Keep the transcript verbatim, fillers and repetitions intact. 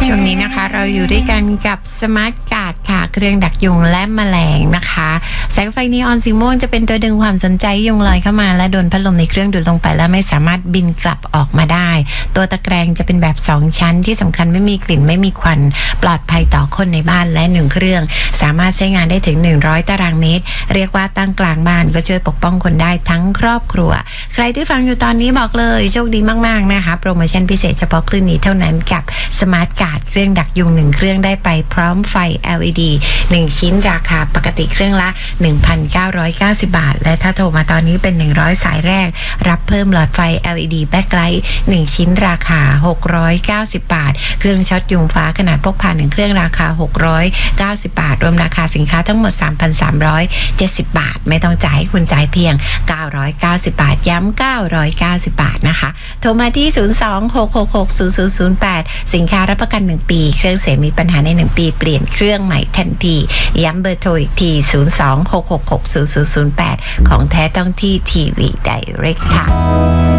ช่วงนี้นะคะเราอยู่ด้วยกันกับสมาร์ทการ์ดค่ะเครื่องดักยุงและแมลงนะคะแสงไฟนีออนสีม่วงจะเป็นตัวดึงความสนใจยุงลอยเข้ามาและโดนพัดลมในเครื่องดูดลงไปแล้วไม่สามารถบินกลับออกมาได้ตัวตะแกรงจะเป็นแบบสองชั้นที่สำคัญไม่มีกลิ่นไม่มีควันปลอดภัยต่อคนในบ้านและหนึ่งเครื่องสามารถใช้งานได้ถึงหนึ่งร้อยตารางเมตรเรียกว่าตั้งกลางบ้านก็ช่วยปกป้องคนได้ทั้งครอบครัวใครที่ฟังอยู่ตอนนี้บอกเลยโชคดีมากๆนะคะโปรโมชั่นพิเศษเฉพาะคลื่นนี้เท่านั้นกับสมาร์ทการ์ดเครื่องดักยุงหนึ่งเครื่องได้ไปพร้อมไฟ แอล อี ดี หนึ่งชิ้นราคาปกติเครื่องละ หนึ่งพันเก้าร้อยเก้าสิบ บาทและถ้าโทรมาตอนนี้เป็นหนึ่งร้อยสายแรกรับเพิ่มหลอดไฟ แอล อี ดี Backlight หนึ่งชิ้นราคาหกร้อยเก้าสิบบาทเครื่องช็อตยุงฟ้าขนาดพกพาหนึ่งเครื่องราคาหกร้อยเก้าสิบบาทรวมราคาสินค้าทั้งหมด สามพันสามร้อยเจ็ดสิบ บาทไม่ต้องจ่ายคุณจ่ายเพียงเก้าร้อยเก้าสิบบาทย้ำเก้าร้อยเก้าสิบบาทนะคะโทรมาที่ศูนย์ สอง หก หก หก ศูนย์ ศูนย์ ศูนย์ แปดสินค้ารับประกันหนึ่งปีเครื่องเสียมีปัญหาในหนึ่งปีเปลี่ยนเครื่องใหม่ทันทีย้ำเบอร์โทรอีกทีศูนย์ สอง หก หก หก ศูนย์ ศูนย์ ศูนย์ แปดของแท้ต้องที่ทีวีไดเรกค่ะ